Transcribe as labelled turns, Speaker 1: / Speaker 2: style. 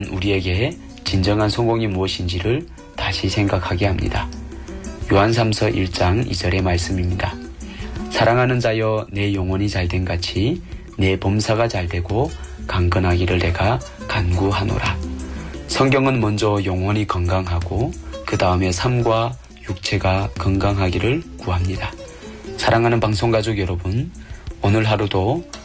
Speaker 1: 우리에게 진정한 성공이 무엇인지를 다시 생각하게 합니다. 요한3서 1장 2절의 말씀입니다. 사랑하는 자여 내 영혼이 잘된 같이 내 범사가 잘되고 강건하기를 내가 간구하노라. 성경은 먼저 영혼이 건강하고 그 다음에 삶과 육체가 건강하기를 구합니다. 사랑하는 방송가족 여러분, 오늘 하루도